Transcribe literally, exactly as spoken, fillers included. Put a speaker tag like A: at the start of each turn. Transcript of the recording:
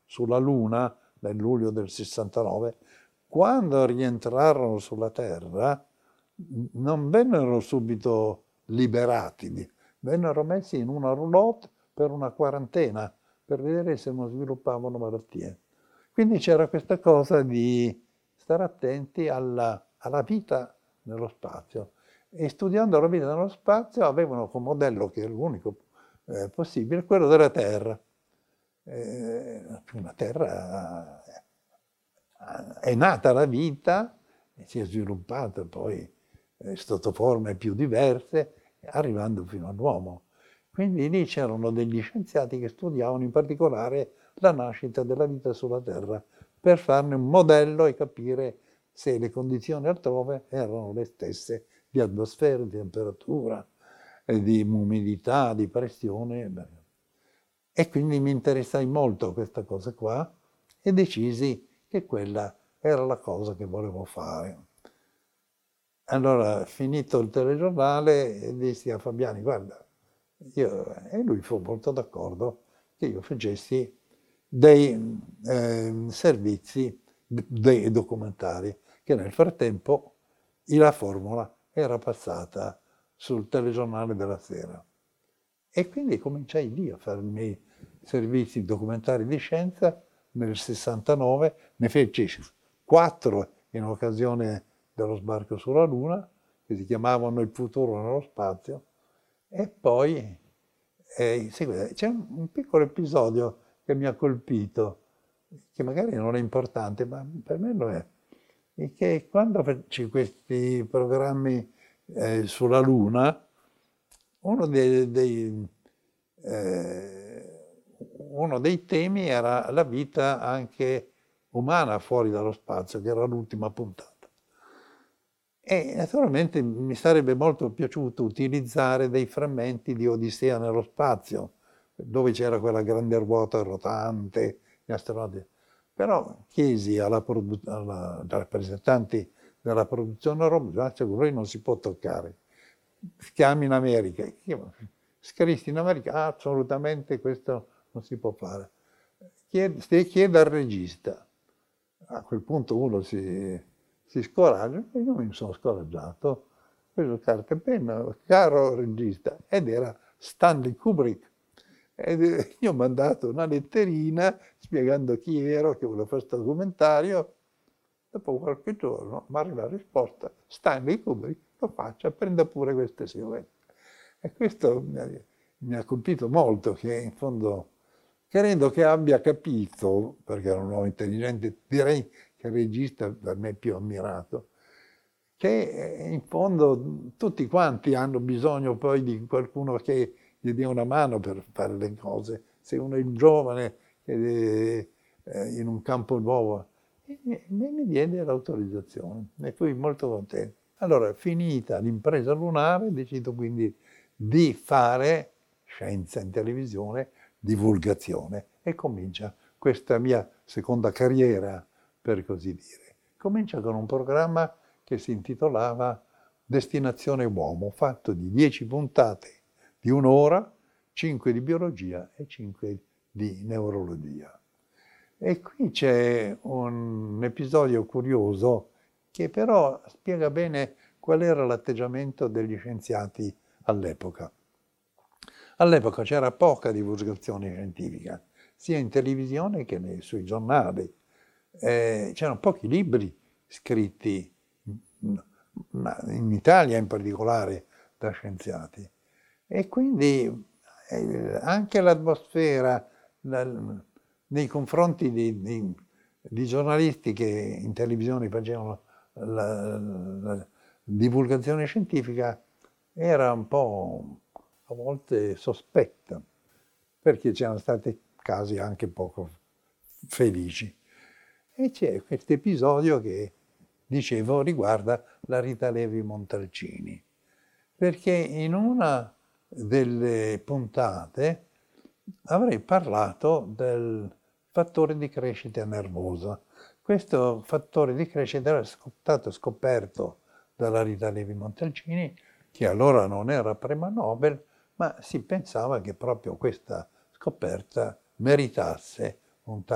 A: sulla Luna nel luglio del sessantanove, quando rientrarono sulla Terra non vennero subito liberati, vennero messi in una roulotte per una quarantena, per vedere se non sviluppavano malattie. Quindi c'era questa cosa di stare attenti alla, alla vita nello spazio. E studiando la vita nello spazio avevano come modello, che è l'unico eh, possibile, quello della Terra. Eh, una Terra eh, è nata la vita, e si è sviluppata poi eh, sotto forme più diverse, arrivando fino all'uomo. Quindi lì c'erano degli scienziati che studiavano in particolare la nascita della vita sulla Terra, per farne un modello e capire se le condizioni altrove erano le stesse di atmosfera, di temperatura, di umidità, di pressione. E quindi mi interessai molto a questa cosa qua e decisi che quella era la cosa che volevo fare. Allora, finito il telegiornale, dissi a Fabiani, guarda, io, e lui fu molto d'accordo che io facessi dei eh, servizi, dei documentari, che nel frattempo la formula era passata sul telegiornale della sera. E quindi cominciai lì a fare i miei servizi documentari di scienza nel sessantanove, ne feci quattro in occasione dello sbarco sulla Luna, che si chiamavano Il futuro nello spazio, e poi eh, c'è un, un piccolo episodio che mi ha colpito, che magari non è importante, ma per me lo è, è che quando faccio questi programmi eh, sulla Luna, uno dei, dei, eh, uno dei temi era la vita anche umana fuori dallo spazio, che era l'ultima puntata. E naturalmente mi sarebbe molto piaciuto utilizzare dei frammenti di Odissea nello spazio, dove c'era quella grande ruota rotante, gli astronauti. Però chiesi alla produ- alla, ai rappresentanti della produzione Roma, lei non si può toccare. Chiami in America. Io scrissi in America, ah, assolutamente questo non si può fare. Chiede, chiede al regista. A quel punto uno si, si scoraggia, e io mi sono scoraggiato, ho preso carta e penna, caro regista, ed era Stanley Kubrick. Ed io ho mandato una letterina spiegando chi ero, che volevo fare questo documentario. Dopo qualche giorno mi arriva la risposta, Stanley Kubrick, lo faccia, prenda pure queste siluette. E questo mi ha, mi ha colpito molto, che in fondo credo che abbia capito, perché era un uomo intelligente, direi che il regista per me è più ammirato, che in fondo tutti quanti hanno bisogno poi di qualcuno che gli dia una mano per fare le cose. Se uno è giovane ed è in un campo nuovo, e mi diede l'autorizzazione, ne fui molto contento. Allora, finita l'impresa lunare, decido quindi di fare scienza in televisione, divulgazione, e comincia questa mia seconda carriera, per così dire. Comincia con un programma che si intitolava Destinazione Uomo, fatto di dieci puntate di un'ora, cinque di biologia e cinque di neurologia. E qui c'è un episodio curioso che però spiega bene qual era l'atteggiamento degli scienziati all'epoca. All'epoca c'era poca divulgazione scientifica, sia in televisione che nei, sui giornali. Eh, c'erano pochi libri scritti, ma in Italia in particolare, da scienziati. E quindi eh, anche l'atmosfera la, nei confronti di, di, di giornalisti che in televisione facevano la, la divulgazione scientifica era un po' a volte sospetta, perché c'erano stati casi anche poco felici. E c'è questo episodio che, dicevo, riguarda la Rita Levi Montalcini, perché in una delle puntate avrei parlato del fattore di crescita nervosa. Questo fattore di crescita era stato scoperto dalla Rita Levi Montalcini, che allora non era premio Nobel, ma si pensava che proprio questa scoperta meritasse un